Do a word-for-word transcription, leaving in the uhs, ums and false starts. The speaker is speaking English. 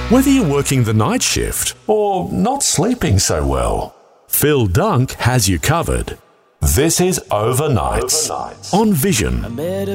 Whether you're working the night shift or not sleeping so well, Phil Dunk has you covered. This is Overnights on Vision.